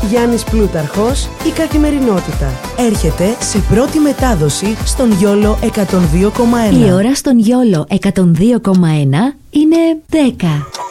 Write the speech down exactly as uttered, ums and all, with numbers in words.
Γιάννης Πλούταρχος, η καθημερινότητα. Έρχεται σε πρώτη μετάδοση στον Γιόλο εκατόν δύο κόμμα ένα. Η ώρα στον Γιόλο εκατόν δύο κόμμα ένα είναι δέκα.